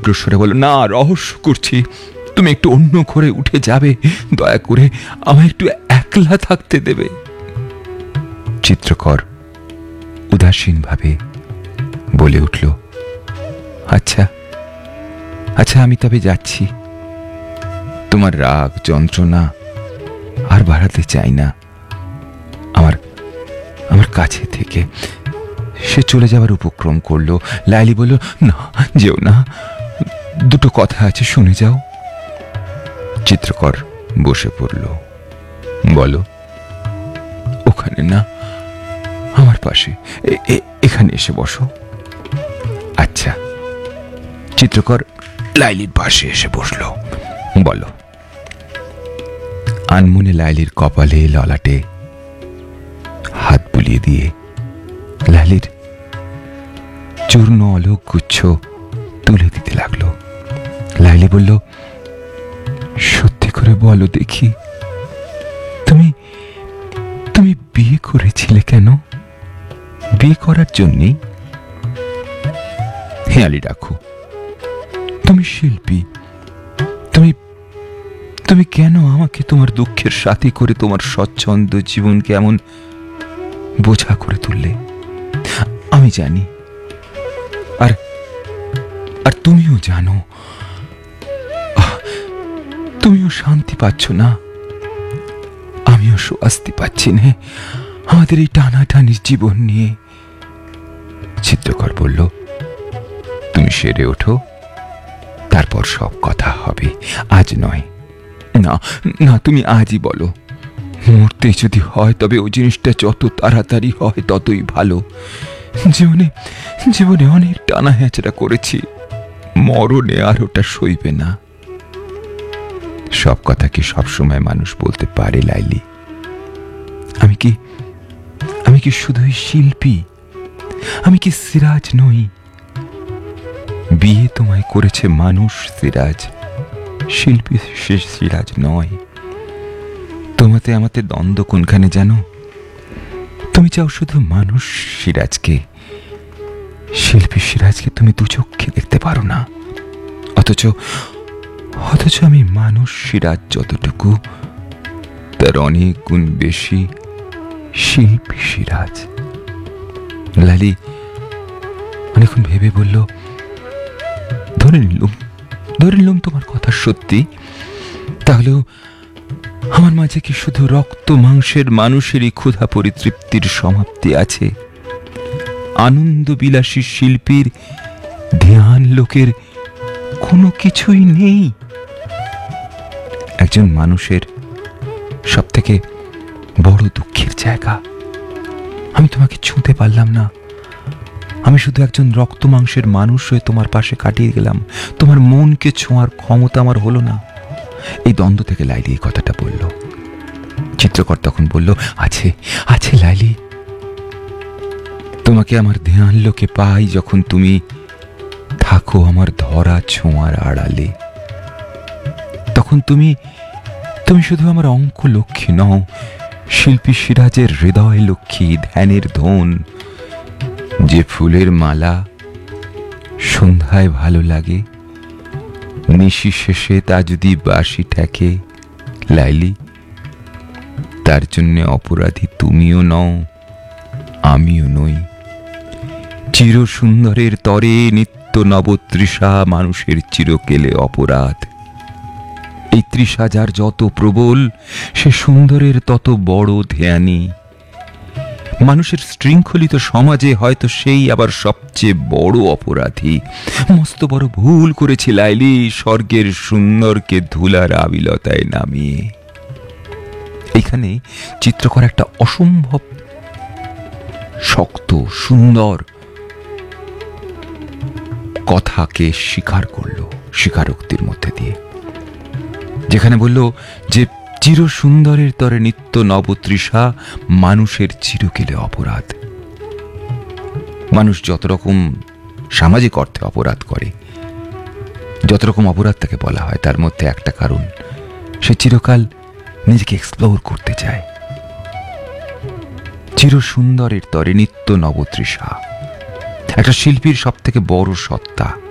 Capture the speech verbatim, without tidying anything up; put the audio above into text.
উগ্রস্বরে বলল, না, রহস্য করছি, তুমি একটু অন্য ঘরে উঠে যাবে, দয়া করে আমায় একটু একলা থাকতে দেবে। চিত্রকর উদাসীন ভাবে বলে উঠল, আচ্ছা আচ্ছা আমি তবে যাচ্ছি। তোমার রাগ যন্ত্রণা আর বাড়াতে চাই না আমার আমার কাছে থেকে। সে চলে যাওয়ার উপক্রম করলো। লাইলি বলল, না, যেও না, দুটো কথা আছে, শুনে যাও। চিত্রকর বসে পড়ল। বলো। ওখানে না, আমার পাশে, এখানে এসে বসো। আচ্ছা। চিত্রকর লাইলির পাশে এসে বসল। বলো। আনমনে লাইলির কপালে ললাটে হাত বুলিয়ে দিয়ে লাইলির চূর্ণ অলোক গুচ্ছ তুলে দিতে লাগলো। লাইলি বলল, সত্যি করে বলো দেখি, তুমি তুমি বিয়ে করেছিলে কেন? বিয়ে করার জন্যেই? হেয়ালি রাখো, তুমি শিল্পী, তুমি তুমি কেন আমাকে তোমার দুঃখের সাথী করে তোমার স্বচ্ছন্দ জীবনকে এমন বোঝা করে তুললে? আমি জানি, আর আর তুমিও জানো, তুমিও শান্তি পাচ্ছ না, আমিও স্বস্তি পাচ্ছি না আমাদের এই টানাটানির জীবন নিয়ে। চিত্রকর বলল, তুমি সেরে ওঠো, তারপর সব কথা হবে, আজ নয়। না না, তুমি আজই বলো। মরতে যদি হয় তবে ওই জিনিসটা যত তাড়াতাড়ি হয় ততই ভালো। জীবনে জীবনে অনেক টানা হ্যাচড়া করেছি, মরণে আর ওটা সইবে না। সব কথা কি সবসময় মানুষ বলতে পারে লাইলি? আমি কি আমি কি শুধুই শিল্পী? আমি কি সিরাজ নই? বিয়ে তোমায় করেছে মানুষ সিরাজ, শিল্পী সে সিরাজ নয়। তোমাতে আমাতে দ্বন্দ্ব কোনখানে জানো? তুমি চাও শুধু মানুষ সিরাজকে, শিল্পী সিরাজকে তুমি দু চোখে দেখতে পারো না। অথচ অথচ আমি মানুষ সিরাজ যতটুকু, তার অনেক গুণ বেশি শিল্পী সিরাজ। লালি অনেকক্ষণ ভেবে বলল, ধরে নিলুম ধরে নিলুম তোমার কথা সত্যি। তাহলেও আমার মাঝে কি শুধু রক্ত মাংসের মানুষেরই ক্ষুধা পরিতৃপ্তির সমাপ্তি আছে? আনন্দ বিলাসী শিল্পীর ধ্যান লোকের কোনো কিছুই নেই? একজন মানুষের সব থেকে বড় দুঃখের জায়গা, আমি তোমাকে ছুঁতে পারলাম না। আমি শুধু একজন রক্ত মাংসের মানুষ হয়ে তোমার পাশে কাটিয়ে গেলাম, তোমার মনকে ছোঁয়ার ক্ষমতা আমার হলো না। এই দ্বন্দ্ব থেকে লাইলি এই কথাটা বলল। চিত্রকর তখন বলল, আছে আছে লাইলি, তোমাকে আমার ধ্যান লোকে পাই যখন তুমি থাকো আমার ধরা ছোঁয়ার আড়ালে। তখন তুমি তুমি শুধু আমার অঙ্ক লক্ষ্মী নও, শিল্পী সিরাজের হৃদয় লক্ষ্মী, ধ্যানের ধন। যে ফুলের মালা সন্ধ্যায় ভালো লাগে, নিশি শেষে তা যদি বাসি ঠেকে, লাইলি তার জন্য অপরাধী তুমিও নও, আমিও নই। চির সুন্দরের তরে নিত্য নবতৃষা মানুষের চিরকেলে অপরাধ। এই তৃষা যার যত প্রবল, সে সুন্দরের তত বড় ধ্যানী। মানুষের শৃঙ্খলিত সমাজে হয়তো সেই আবার সবচেয়ে বড় অপরাধী। মস্ত বড় ভুল করেছি লাইলি, স্বর্গের সুন্দরকে ধুলার আবিলতায় নামিয়ে। এখানে চিত্রকর একটা অসম্ভব শক্ত সুন্দর কথাকে স্বীকার করল স্বীকারোক্তির মধ্যে দিয়ে, যেখানে বলল যে চির সুন্দরের তরে নিত্য নবতৃষা মানুষের চিরকেলে অপরাধ। মানুষ যত রকম সামাজিক অর্থে অপরাধ করে, যত রকম অপরাধ তাকে বলা হয়, তার মধ্যে একটা কারণ, সে চিরকাল নিজেকে এক্সপ্লোর করতে চায়। চির সুন্দরের তরে নিত্য নবতৃষা একটা শিল্পীর সব থেকে বড় সত্তা।